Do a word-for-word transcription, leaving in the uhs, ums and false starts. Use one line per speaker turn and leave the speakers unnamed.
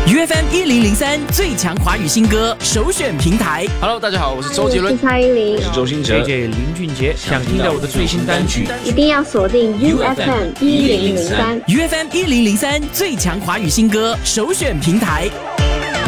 U F M 一零零三最强华语新歌首选平台。
Hello， 大家好，我是周杰伦，
我是蔡依林，
我是周兴哲，
姐姐林俊杰。想听到我的最新单曲，
一定要锁定 U F M 一零零三
U F M 一零零三最强华语新歌首选平台。